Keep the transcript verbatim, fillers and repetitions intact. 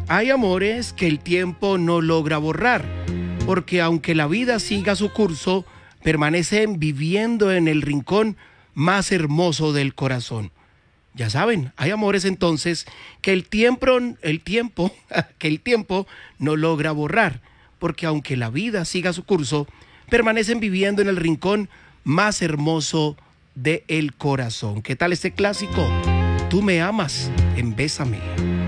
Hay amores que el tiempo no logra borrar, porque aunque la vida siga su curso, permanecen viviendo en el rincón más hermoso del corazón. Ya saben, hay amores entonces que el tiempo, el tiempo, que el tiempo no logra borrar, porque aunque la vida siga su curso, permanecen viviendo en el rincón más hermoso del corazón. ¿Qué tal este clásico? Tú me amas en Bésame.